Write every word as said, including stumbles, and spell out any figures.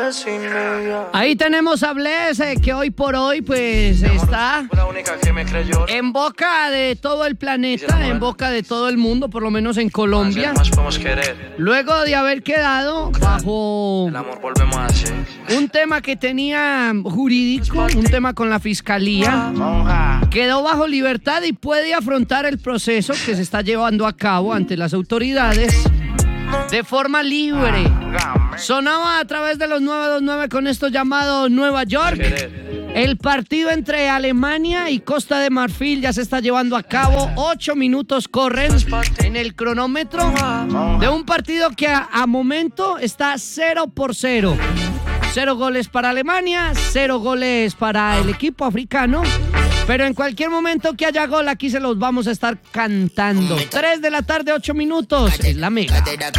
Ahí tenemos a Bless, eh, que hoy por hoy pues está en boca de todo el planeta, en boca de todo el mundo, por lo menos en Colombia. Luego de haber quedado bajo un tema que tenía jurídico, un tema con la fiscalía, quedó bajo libertad y puede afrontar el proceso que se está llevando a cabo ante las autoridades de forma libre. Sonaba a través de los nueve dos nueve con esto llamado Nueva York. El partido entre Alemania y Costa de Marfil ya se está llevando a cabo. Ocho minutos corren en el cronómetro de un partido que a, a momento está cero por cero. Cero goles para Alemania, cero goles para el equipo africano. Pero en cualquier momento que haya gol, aquí se los vamos a estar cantando. Tres de la tarde, ocho minutos. Es la Mega.